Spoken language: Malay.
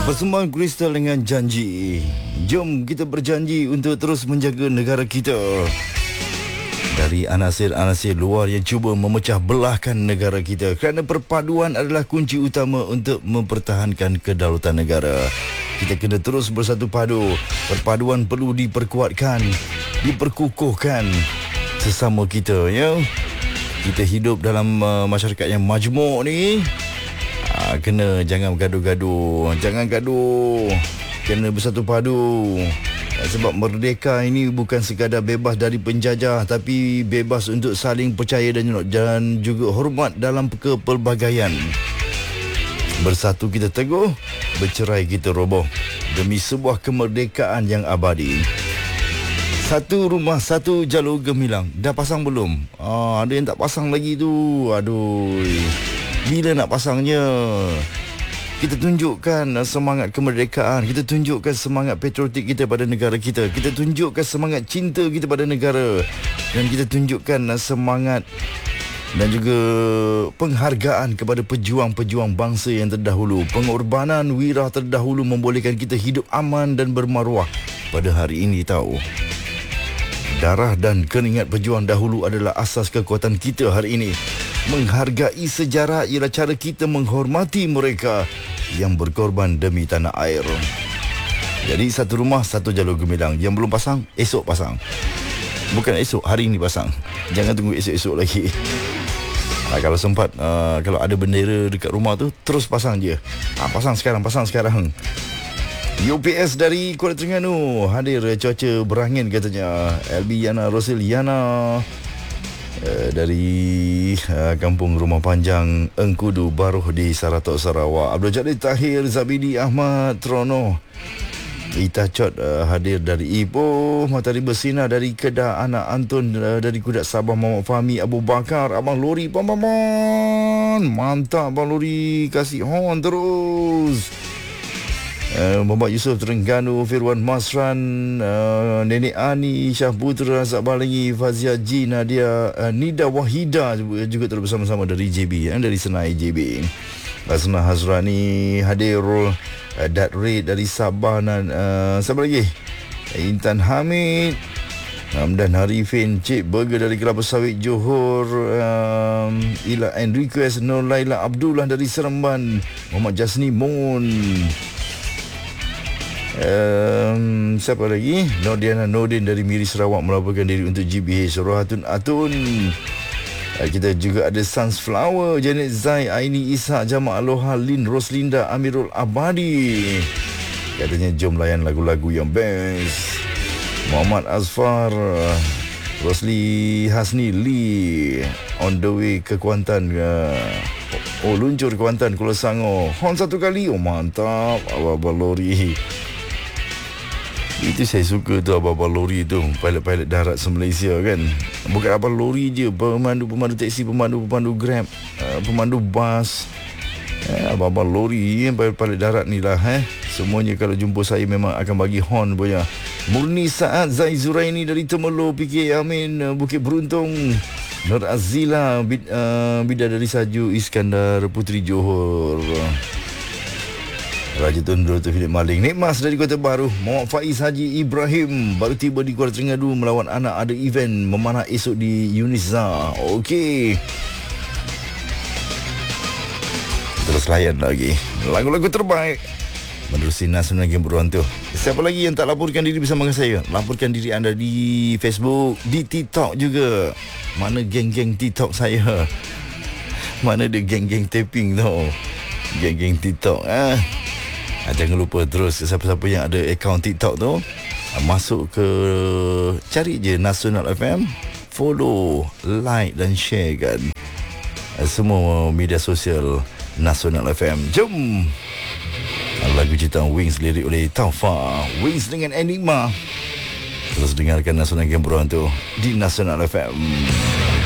Persembahan Kristal dengan janji. Jom kita berjanji untuk terus menjaga negara kita dari anasir-anasir luar yang cuba memecah belahkan negara kita, kerana perpaduan adalah kunci utama untuk mempertahankan kedaulatan negara. Kita kena terus bersatu padu. Perpaduan perlu diperkuatkan, diperkukuhkan sesama kita, ya. Kita hidup dalam masyarakat yang majmuk ni. Kena jangan gaduh-gaduh, jangan gaduh, kena bersatu padu. Sebab merdeka ini bukan sekadar bebas dari penjajah, tapi bebas untuk saling percaya dan juga hormat dalam kepelbagaian. Bersatu kita teguh, bercerai kita roboh, demi sebuah kemerdekaan yang abadi. Satu rumah, satu jalur gemilang. Dah pasang belum? Ada yang tak pasang lagi tu. Aduh, bila nak pasangnya? Kita tunjukkan semangat kemerdekaan. Kita tunjukkan semangat patriotik kita pada negara kita. Kita tunjukkan semangat cinta kita pada negara. Dan kita tunjukkan semangat dan juga penghargaan kepada pejuang-pejuang bangsa yang terdahulu. Pengorbanan wira terdahulu membolehkan kita hidup aman dan bermaruah pada hari ini, tahu. Darah dan keringat pejuang dahulu adalah asas kekuatan kita hari ini. Menghargai sejarah ialah cara kita menghormati mereka yang berkorban demi tanah air. Jadi satu rumah, satu jalur gemilang. Yang belum pasang, esok pasang. Bukan esok, hari ini pasang. Jangan tunggu esok-esok lagi. Kalau sempat, kalau ada bendera dekat rumah tu, terus pasang je. Pasang sekarang, pasang sekarang. UPS dari Kuala Terengganu hadir cuaca berangin katanya. LB Yana Rosil Yana dari Kampung Rumah Panjang Engkudu Baruh di Saratok, Sarawak. Abdul Jalil Tahir, Zabidi Ahmad Trono Ita Chot hadir dari Ipoh. Matahari Bersinar dari Kedah. Anak Antun dari Kudat Sabah. Muhammad Fahmi Abu Bakar. Abang Lori Pamaman. Mantap Abang Lori, kasih horn terus. Muhammad Yusof Terengganu, Firwan Masran, Nenek Ani, Syah Putra, Razak Balangi, Fazia Ji, Nadia, Nida Wahida juga terus bersama-sama dari JB, dari Senai JB. Asna Hazrani hadir, Dat Red dari Sabah, dan siapa lagi? Intan Hamid, Hamdan Harifin, Cik Burger dari Kelapa Sawit Johor, Ila and Request, Nur Laila Abdullah dari Seremban, Muhammad Jasni Mon. Siapa lagi? Nordiana Nordin dari Miri Sarawak melaporkan diri untuk GBH. Rohatun Atun. Kita juga ada Sunflower, Janet Zai, Aini Ishak, Jamak Aloha, Lin Roslinda, Amirul Abadi. Katanya jom layan lagu-lagu yang best. Muhammad Azfar, Rosli Hasni Lee on the way ke Kuantan. Luncur Kuantan, Kuala Sangor. Horn satu kali. Mantap Abang Lori. Itu saya suka tu abang-abang lori tu, pilot-pilot darat se-Malaysia kan. Bukan abang lori je, pemandu-pemandu teksi, pemandu-pemandu Grab, pemandu bas, abang-abang lori, pilot-pilot darat ni lah. Semuanya kalau jumpa saya memang akan bagi horn punya. Murni Saad Zai Zuraini dari Temelo, PK Amin, Bukit Beruntung. Nur Azila, Bidadari Saju, Iskandar Putri Johor. Raja Tun Dr. Philip Maling. Nikmas dari Kota Baru. Muhammad Faiz Haji Ibrahim baru tiba di Kuala Terengganu melawan anak, ada event memanah esok di Unisa. Okey, terus layan lagi lagu-lagu terbaik menerusi Nasional Game Beruang tu. Siapa lagi yang tak laporkan diri bersama dengan saya? Laporkan diri anda di Facebook, di TikTok juga. Mana geng-geng TikTok saya? Mana dia geng-geng taping tu? Geng-geng TikTok. Jangan lupa terus, siapa-siapa yang ada akaun TikTok tu, masuk ke, cari je Nasional FM, follow, like dan share kan semua media sosial Nasional FM. Jom lagu ciptaan Wings, lirik oleh Taufa. Wings dengan Enigma. Terus dengarkan Nasional Game Beruang tu di Nasional FM.